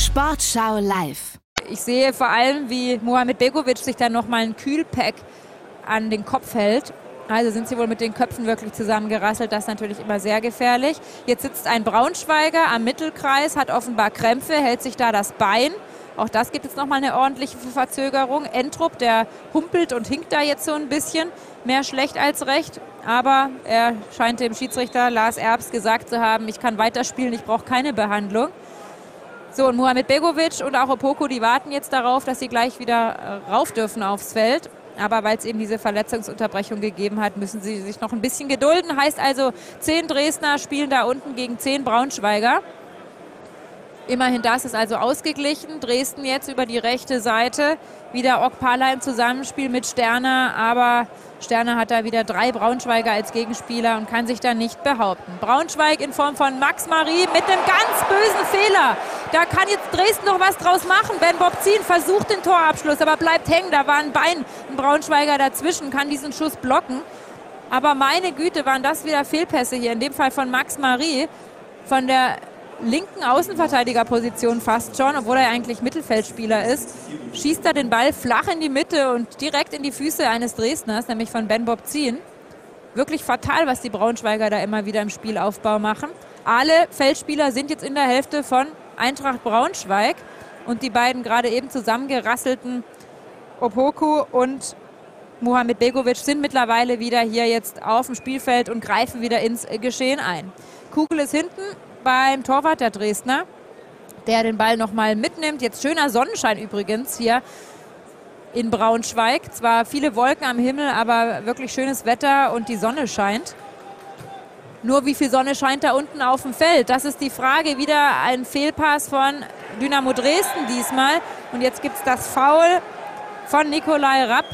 Sportschau live. Ich sehe vor allem, wie Mohamed Begovic sich dann nochmal ein Kühlpack an den Kopf hält. Also sind sie wohl mit den Köpfen wirklich zusammengerasselt. Das ist natürlich immer sehr gefährlich. Jetzt sitzt ein Braunschweiger am Mittelkreis, hat offenbar Krämpfe, hält sich da das Bein. Auch das gibt jetzt nochmal eine ordentliche Verzögerung. Entrup, der humpelt und hinkt da jetzt so ein bisschen. Mehr schlecht als recht. Aber er scheint dem Schiedsrichter Lars Erbs gesagt zu haben, ich kann weiterspielen, ich brauche keine Behandlung. So, und Mohamed Begovic und auch Opoku, die warten jetzt darauf, dass sie gleich wieder rauf dürfen aufs Feld. Aber weil es eben diese Verletzungsunterbrechung gegeben hat, müssen sie sich noch ein bisschen gedulden. Heißt also, 10 Dresdner spielen da unten gegen 10 Braunschweiger. Immerhin das ist also ausgeglichen. Dresden jetzt über die rechte Seite. Wieder Okpala im Zusammenspiel mit Sterner. Aber Sterner hat da wieder 3 Braunschweiger als Gegenspieler und kann sich da nicht behaupten. Braunschweig in Form von Max Marie mit einem ganz bösen Fehler. Da kann jetzt Dresden noch was draus machen. Ben Bobzin versucht den Torabschluss, aber bleibt hängen. Da war ein Bein, ein Braunschweiger dazwischen, kann diesen Schuss blocken. Aber meine Güte, waren das wieder Fehlpässe hier. In dem Fall von Max Marie, von der linken Außenverteidigerposition fast schon, obwohl er eigentlich Mittelfeldspieler ist, schießt er den Ball flach in die Mitte und direkt in die Füße eines Dresdners, nämlich von Ben Bobzin. Wirklich fatal, was die Braunschweiger da immer wieder im Spielaufbau machen. Alle Feldspieler sind jetzt in der Hälfte von Eintracht Braunschweig und die beiden gerade eben zusammengerasselten Opoku und Mohamed Begovic sind mittlerweile wieder hier jetzt auf dem Spielfeld und greifen wieder ins Geschehen ein. Kugel ist hinten beim Torwart der Dresdner, der den Ball nochmal mitnimmt. Jetzt schöner Sonnenschein übrigens hier in Braunschweig. Zwar viele Wolken am Himmel, aber wirklich schönes Wetter und die Sonne scheint. Nur wie viel Sonne scheint da unten auf dem Feld? Das ist die Frage. Wieder ein Fehlpass von Dynamo Dresden diesmal. Und jetzt gibt es das Foul von Nikolai Rapp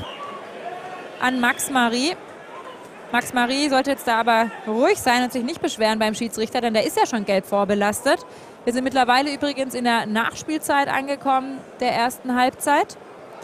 an Max Marie. Max Marie sollte jetzt da aber ruhig sein und sich nicht beschweren beim Schiedsrichter, denn der ist ja schon gelb vorbelastet. Wir sind mittlerweile übrigens in der Nachspielzeit angekommen der ersten Halbzeit.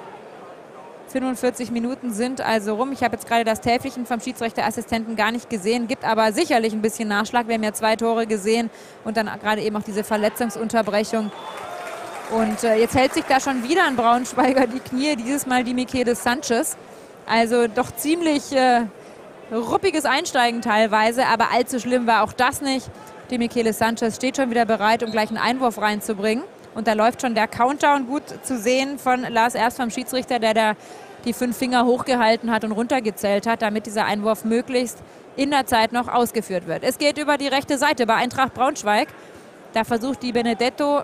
45 Minuten sind also rum. Ich habe jetzt gerade das Täfelchen vom Schiedsrichterassistenten gar nicht gesehen, gibt aber sicherlich ein bisschen Nachschlag. Wir haben ja 2 Tore gesehen und dann gerade eben auch diese Verletzungsunterbrechung. Und jetzt hält sich da schon wieder ein Braunschweiger die Knie, dieses Mal die Michele Sanchez. Also doch ziemlich ruppiges Einsteigen teilweise, aber allzu schlimm war auch das nicht. Die Michele Sanchez steht schon wieder bereit, um gleich einen Einwurf reinzubringen. Und da läuft schon der Countdown gut zu sehen von Lars Erbs vom Schiedsrichter, der da die 5 Finger hochgehalten hat und runtergezählt hat, damit dieser Einwurf möglichst in der Zeit noch ausgeführt wird. Es geht über die rechte Seite bei Eintracht Braunschweig. Da versucht die Benedetto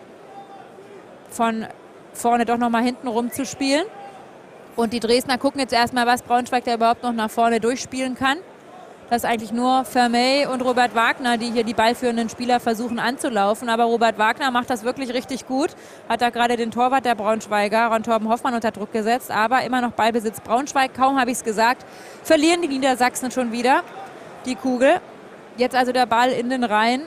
von vorne doch nochmal hinten rum zu spielen. Und die Dresdner gucken jetzt erstmal, was Braunschweig da überhaupt noch nach vorne durchspielen kann. Das ist eigentlich nur Vermey und Robert Wagner, die hier die ballführenden Spieler versuchen anzulaufen. Aber Robert Wagner macht das wirklich richtig gut. Hat da gerade den Torwart der Braunschweiger, Ron-Torben Hoffmann, unter Druck gesetzt. Aber immer noch Ballbesitz Braunschweig. Kaum habe ich es gesagt. Verlieren die Niedersachsen schon wieder die Kugel. Jetzt also der Ball in den Reihen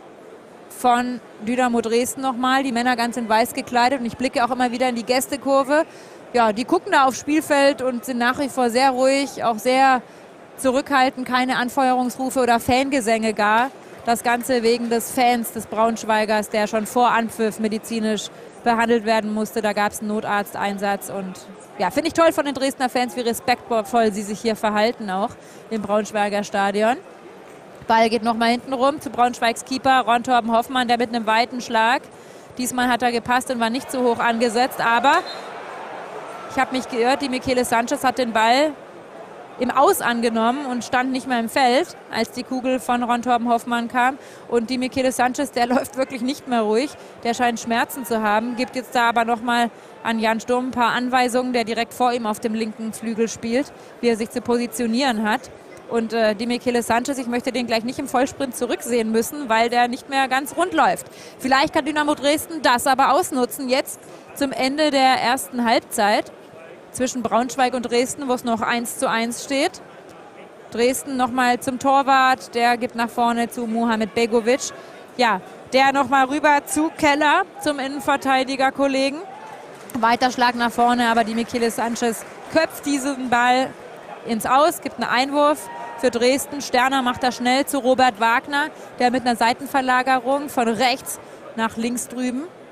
von Dynamo Dresden nochmal. Die Männer ganz in weiß gekleidet. Und ich blicke auch immer wieder in die Gästekurve. Ja, die gucken da aufs Spielfeld und sind nach wie vor sehr ruhig, auch sehr zurückhaltend, keine Anfeuerungsrufe oder Fangesänge gar. Das Ganze wegen des Fans des Braunschweigers, der schon vor Anpfiff medizinisch behandelt werden musste. Da gab es einen Notarzteinsatz und ja, finde ich toll von den Dresdner Fans, wie respektvoll sie sich hier verhalten auch im Braunschweiger Stadion. Ball geht nochmal hinten rum zu Braunschweigs Keeper Ron-Torben Hoffmann, der mit einem weiten Schlag, diesmal hat er gepasst und war nicht zu hoch angesetzt, aber ich habe mich geirrt, die Michele Sanchez hat den Ball im Aus angenommen und stand nicht mehr im Feld, als die Kugel von Ron-Torben Hoffmann kam. Und die Michele Sanchez, der läuft wirklich nicht mehr ruhig. Der scheint Schmerzen zu haben, gibt jetzt da aber nochmal an Jan Sturm ein paar Anweisungen, der direkt vor ihm auf dem linken Flügel spielt, wie er sich zu positionieren hat. Und die Michele Sanchez, ich möchte den gleich nicht im Vollsprint zurücksehen müssen, weil der nicht mehr ganz rund läuft. Vielleicht kann Dynamo Dresden das aber ausnutzen, jetzt zum Ende der ersten Halbzeit. Zwischen Braunschweig und Dresden, wo es noch 1:1 steht. Dresden nochmal zum Torwart, der gibt nach vorne zu Mohamed Begovic. Ja, der nochmal rüber zu Keller, zum Innenverteidiger-Kollegen. Weiter Schlag nach vorne, aber die Michele Sanchez köpft diesen Ball ins Aus, gibt einen Einwurf für Dresden. Sterner macht das schnell zu Robert Wagner, der mit einer Seitenverlagerung von rechts nach links drüben